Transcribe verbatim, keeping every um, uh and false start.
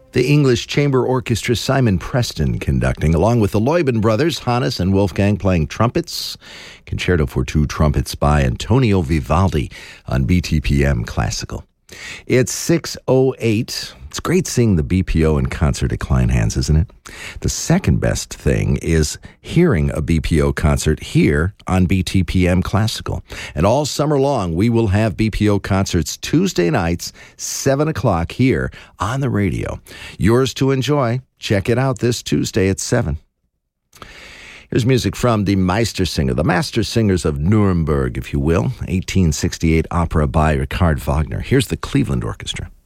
The English Chamber Orchestra, Simon Preston conducting, along with the Leuben brothers, Hannes and Wolfgang playing trumpets. Concerto for Two Trumpets by Antonio Vivaldi on B T P M Classical. It's six oh eight. It's great seeing the B P O in concert at Kleinhans, isn't it? The second best thing is hearing a B P O concert here on B T P M Classical. And all summer long, we will have B P O concerts Tuesday nights, seven o'clock here on the radio. Yours to enjoy. Check it out this Tuesday at seven. Here's music from the Meistersinger, the Master Singers of Nuremberg, if you will, eighteen sixty-eight opera by Richard Wagner. Here's the Cleveland Orchestra.